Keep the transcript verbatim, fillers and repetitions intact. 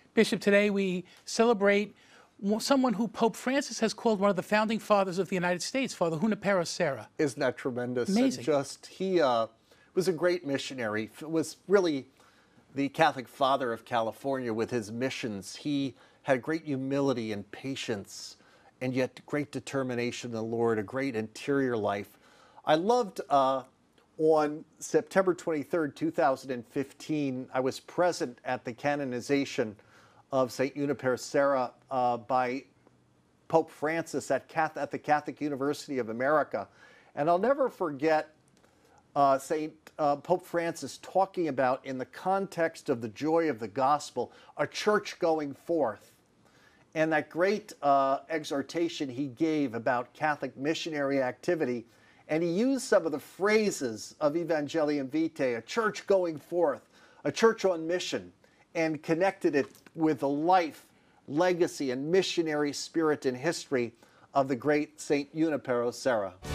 Bishop, today we celebrate someone who Pope Francis has called one of the founding fathers of the United States, Father Junipero Serra. Isn't that tremendous? Amazing. And just, he uh, was a great missionary, was really the Catholic father of California with his missions. He had great humility and patience, and yet great determination in the Lord, a great interior life. I loved, uh, on September twenty-third, two thousand fifteen, I was present at the canonization of Saint Junipero Serra uh, by Pope Francis at, Cath at the Catholic University of America. And I'll never forget uh, Saint Uh, Pope Francis talking about, in the context of the joy of the gospel, a church going forth. And that great uh, exhortation he gave about Catholic missionary activity. And he used some of the phrases of Evangelium Vitae, a church going forth, a church on mission, and connected it with the life, legacy, and missionary spirit and history of the great Saint Junipero Serra.